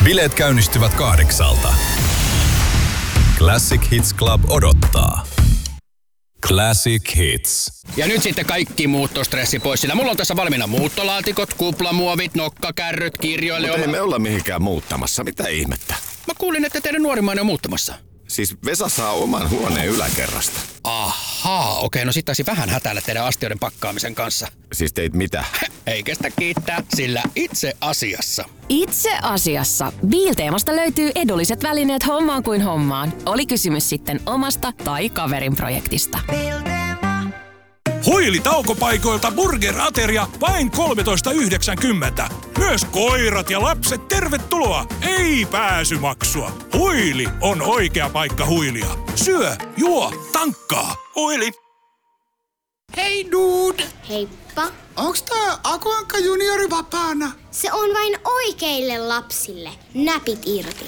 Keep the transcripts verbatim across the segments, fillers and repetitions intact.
Bileet käynnistyvät kahdeksalta. Classic Hits Club odottaa. Classic Hits. Ja nyt sitten kaikki muuttostressi pois, sillä mulla on tässä valmiina muuttolaatikot, kuplamuovit, nokkakärryt, kirjoille... Mutta ei me olla mihinkään muuttamassa. Mitä ihmettä? Mä kuulin, että teidän nuorimmainen on muuttamassa. Siis Vesa saa oman huoneen yläkerrasta. Ahaa, okei, no sit taisi vähän hätäillä teidän astioiden pakkaamisen kanssa. Siis teit mitä? Eikä sitä kiittää, sillä itse asiassa. Itse asiassa. Biilteemasta löytyy edulliset välineet hommaan kuin hommaan. Oli kysymys sitten omasta tai kaverin projektista. Huili taukopaikoilta burger-ateria vain kolmetoista yhdeksänkymmentä. Myös koirat ja lapset tervetuloa. Ei pääsymaksua. Huili on oikea paikka huilia. Syö, juo, tankkaa. Huili. Hei dude! Heippa. Onks tää Aku Ankka juniori vapaana? Se on vain oikeille lapsille. Näpit irti.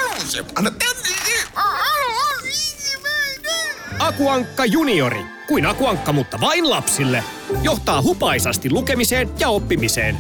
Aku Ankka juniori. Kuin Aku Ankka, mutta vain lapsille. Johtaa hupaisasti lukemiseen ja oppimiseen.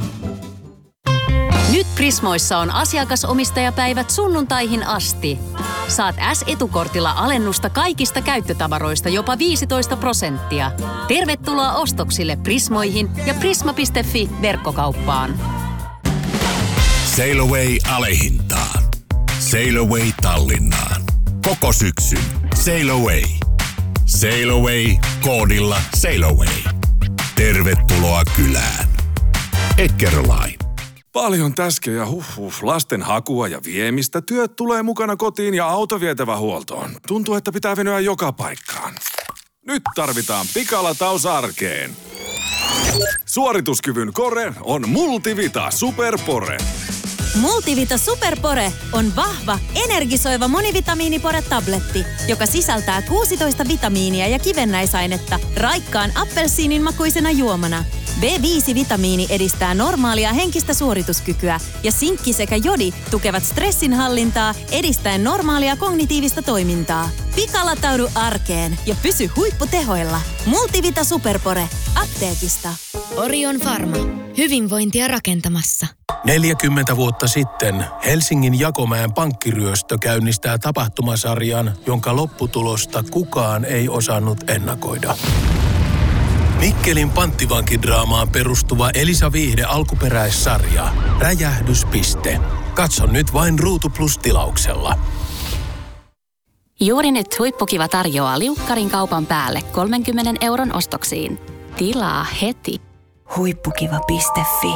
Nyt Prismoissa on asiakasomistajapäivät sunnuntaihin asti. Saat S-etukortilla alennusta kaikista käyttötavaroista jopa viisitoista prosenttia. Tervetuloa ostoksille Prismoihin ja prisma piste fi verkkokauppaan. Sail Away alehintaan. Sail Away Tallinnaan. Koko syksyn Sail Away. Sail Away koodilla Sail Away. Tervetuloa kylään. Eckerline. Paljon täskejä, huh, huh, lasten hakua ja viemistä. Työt tulee mukana kotiin ja auto vietävä huoltoon. Tuntuu, että pitää venyä joka paikkaan. Nyt tarvitaan pikalataus arkeen. Suorituskyvyn kore on Multivita Superpore. Multivita Superpore on vahva, energisoiva monivitamiinipore-tabletti, joka sisältää kuusitoista vitamiinia ja kivennäisainetta raikkaan appelsiinin makuisena juomana. B viisi -vitamiini edistää normaalia henkistä suorituskykyä ja sinkki sekä jodi tukevat stressinhallintaa edistäen normaalia kognitiivista toimintaa. Pikalataudu arkeen ja pysy huipputehoilla. Multivita Superpore. Apteekista. Orion Pharma. Hyvinvointia rakentamassa. neljäkymmentä vuotta sitten Helsingin Jakomäen pankkiryöstö käynnistää tapahtumasarjan, jonka lopputulosta kukaan ei osannut ennakoida. Mikkelin panttivankidraamaan perustuva Elisa Viihde alkuperäissarja. Räjähdyspiste. Katso nyt vain Ruutu Plus -tilauksella. Juuri nyt Huippukiva tarjoaa liukkarin kaupan päälle kolmenkymmenen euron ostoksiin. Tilaa heti. Huippukiva piste fi.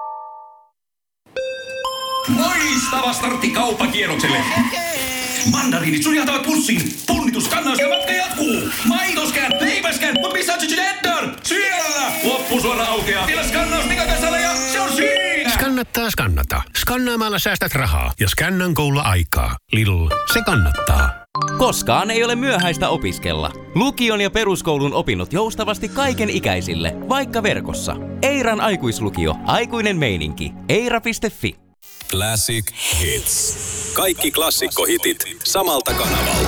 Loistava startti kauppakierrokselle. Mandariinit suljautavat pussin. Punnitus, kannaus ja matka jatkuu. Maitoskään, leipäskään, mutta missä on Cheddar? Siellä! Loppusuora aukeaa. Vielä skannaus Nikakasalle ja se on siinä! Skannattaa skannata. Skannaamalla säästät rahaa ja Scannan Koululla aikaa. Lidl, se kannattaa. Koskaan ei ole myöhäistä opiskella. Lukion ja peruskoulun opinnot joustavasti kaiken ikäisille, vaikka verkossa. Eiran aikuislukio. Aikuinen meininki. eira piste fi. Classic Hits. Kaikki klassikkohitit samalta kanavalta.